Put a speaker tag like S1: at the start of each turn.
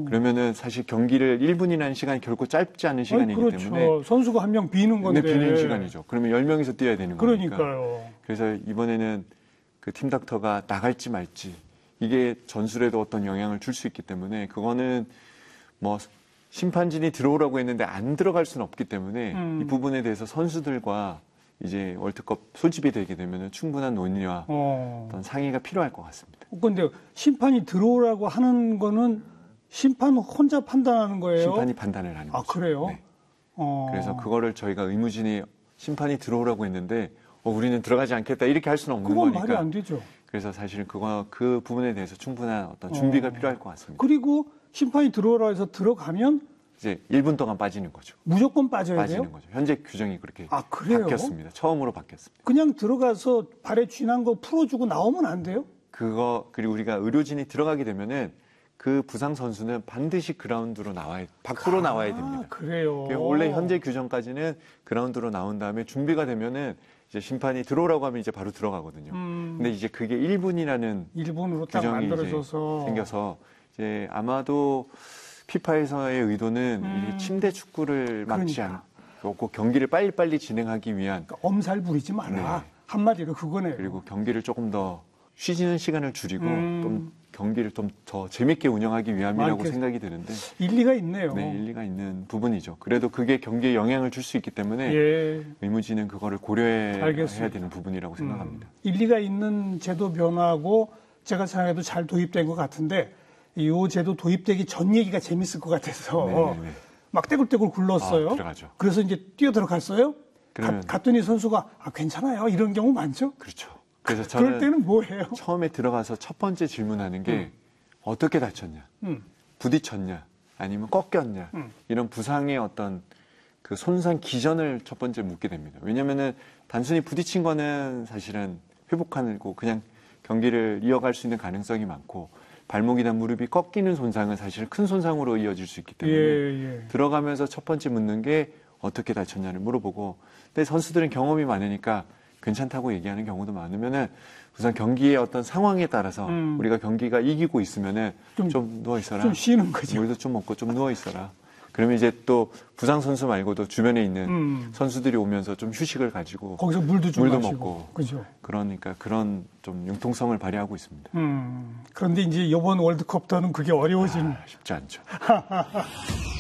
S1: 그러면은 사실 경기를 1분이라는 시간이 결코 짧지 않은 시간이기
S2: 그렇죠.
S1: 때문에
S2: 선수가 한 명 비는 건데.
S1: 비는 시간이죠. 그러면 10명이서 뛰어야 되는 거니까.
S2: 그러니까요.
S1: 그래서 이번에는 그 팀 닥터가 나갈지 말지 이게 전술에도 어떤 영향을 줄 수 있기 때문에 그거는 뭐 심판진이 들어오라고 했는데 안 들어갈 수는 없기 때문에 이 부분에 대해서 선수들과 이제 월드컵 소집이 되게 되면 충분한 논의와 어떤 상의가 필요할 것 같습니다.
S2: 그런데 심판이 들어오라고 하는 거는 심판 혼자 판단하는 거예요?
S1: 심판이 판단을 하는 거죠.
S2: 아, 그래요?
S1: 네. 그래서 그거를 저희가 의무진이 심판이 들어오라고 했는데 우리는 들어가지 않겠다 이렇게 할 수는 없는
S2: 그건
S1: 거니까.
S2: 말이 안 되죠.
S1: 그래서 사실은 그 부분에 대해서 충분한 어떤 준비가 필요할 것 같습니다.
S2: 그리고 심판이 들어오라 해서 들어가면
S1: 이제 1분 동안 빠지는 거죠.
S2: 무조건 빠져야
S1: 빠지는
S2: 돼요?
S1: 거죠. 현재 규정이 그렇게
S2: 그래요?
S1: 바뀌었습니다. 처음으로 바뀌었습니다.
S2: 그냥 들어가서 발에 쥐난 거 풀어주고 나오면 안 돼요?
S1: 그리고 우리가 의료진이 들어가게 되면은 그 부상 선수는 반드시 그라운드로 밖으로 나와야 됩니다.
S2: 그래요?
S1: 원래 현재 규정까지는 그라운드로 나온 다음에 준비가 되면은 이제 심판이 들어오라고 하면 이제 바로 들어가거든요. 근데 이제 그게 1분이라는
S2: 1분으로 딱
S1: 규정이
S2: 만들어져서
S1: 생겨서 이제 아마도 피파에서의 의도는 이게 침대 축구를 막지 않고 경기를 빨리빨리 진행하기 위한
S2: 그러니까 엄살 부리지 마라.
S1: 네.
S2: 한마디로 그거네요.
S1: 그리고 경기를 조금 더 쉬는 시간을 줄이고 좀 경기를 좀 더 재밌게 운영하기 위함이라고 생각이 드는데
S2: 일리가 있네요.
S1: 네, 일리가 있는 부분이죠. 그래도 그게 경기에 영향을 줄 수 있기 때문에 의무진은 그거를 고려해야 되는 부분이라고 생각합니다.
S2: 일리가 있는 제도 변화고 제가 생각해도 잘 도입된 것 같은데 이 제도 도입되기 전 얘기가 재밌을 것 같아서 막 떼굴떼굴 굴렀어요.
S1: 들어가죠.
S2: 그래서 이제 뛰어 들어갔어요.
S1: 그러면
S2: 갔더니 선수가 괜찮아요. 이런 경우 많죠?
S1: 그렇죠. 그래서 저는
S2: 그럴 때는 뭐 해요?
S1: 처음에 들어가서 첫 번째 질문하는 게 어떻게 다쳤냐, 부딪혔냐, 아니면 꺾였냐 이런 부상의 어떤 그 손상 기전을 첫 번째 묻게 됩니다. 왜냐하면은 단순히 부딪힌 거는 사실은 회복하고 그냥 경기를 이어갈 수 있는 가능성이 많고 발목이나 무릎이 꺾이는 손상은 사실 큰 손상으로 이어질 수 있기 때문에 들어가면서 첫 번째 묻는 게 어떻게 다쳤냐를 물어보고 근데 선수들은 경험이 많으니까 괜찮다고 얘기하는 경우도 많으면은 우선 경기의 어떤 상황에 따라서 우리가 경기가 이기고 있으면은 좀 누워 있어라.
S2: 좀 쉬는 거죠.
S1: 물도 좀 먹고 좀 누워 있어라. 그러면 이제 또 부상 선수 말고도 주변에 있는 선수들이 오면서 좀 휴식을 가지고
S2: 거기서 물도 좀 마시고.
S1: 먹고
S2: 그죠.
S1: 그러니까 그런 좀 융통성을 발휘하고 있습니다.
S2: 그런데 이제 이번 월드컵 때는 그게 어려워진
S1: 쉽지 않죠.